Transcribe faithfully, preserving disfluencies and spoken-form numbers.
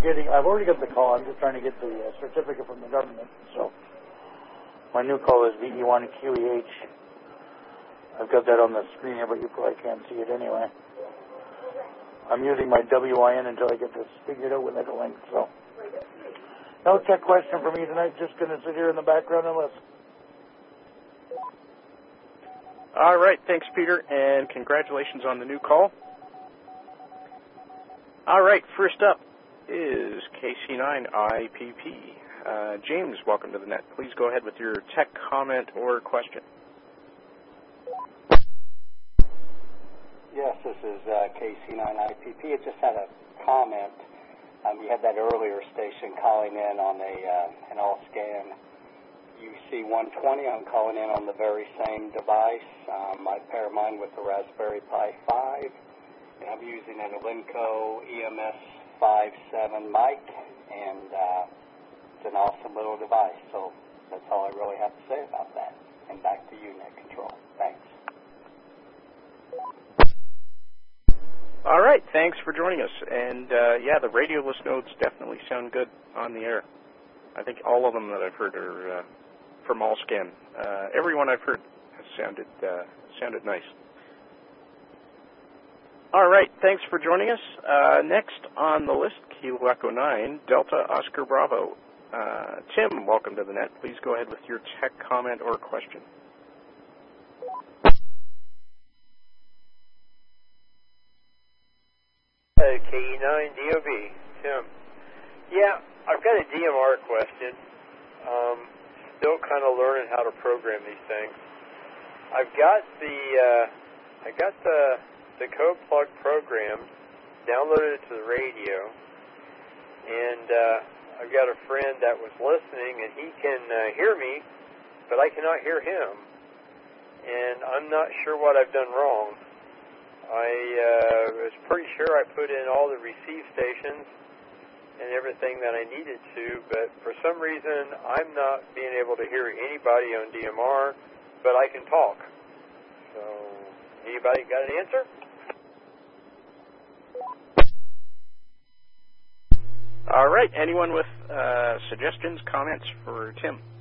getting, I've already got the call. I'm just trying to get the uh, certificate from the government. So my new call is V E one Q E H. I've got that on the screen here, but you probably can't see it anyway. I'm using my W I N until I get this figured out with a link. So no tech question for me tonight. Just going to sit here in the background and listen. All right. Thanks, Peter, and congratulations on the new call. All right. First up is K C nine I P P. Uh, James, welcome to the net. Please go ahead with your tech comment or question. Yes, this is uh, K C nine I P P. I just had a comment. Um, you had that earlier station calling in on a uh, an all-scan U C one twenty. I'm calling in on the very same device. Um, I pair mine with the Raspberry Pi five, and I'm using an Elenco E M S five seven mic, and uh, it's an awesome little device. So that's all I really have to say about that. And back to you, Net Control. Thanks. All right, thanks for joining us. And uh, yeah, the radioless nodes definitely sound good on the air. I think all of them that I've heard are uh, from Allscan. Uh, everyone I've heard has sounded uh, sounded nice. All right, thanks for joining us. Uh, next on the list, Kilo Echo nine, Delta Oscar Bravo. Uh, Tim, welcome to the net. Please go ahead with your tech comment or question. Uh, K E nine D O B, Tim. Yeah, I've got a D M R question. Um, still kind of learning how to program these things. I've got the uh, I got the the code plug program, downloaded it to the radio, and uh, I've got a friend that was listening, and he can uh, hear me, but I cannot hear him, and I'm not sure what I've done wrong. I uh, was pretty sure I put in all the receive stations and everything that I needed to, but for some reason I'm not being able to hear anybody on D M R, but I can talk. So, anybody got an answer? All right, anyone with uh, suggestions, comments for Tim?